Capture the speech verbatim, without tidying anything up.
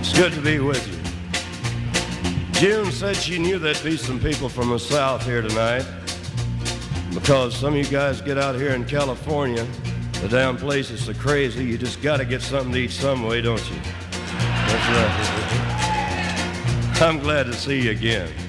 Good to be with you. June said she knew there'd be some people from the South here tonight because some of you guys get out here in California, the damn place is so crazy, you just got to get something to eat some way, don't you? That's right. I'm glad to see you again.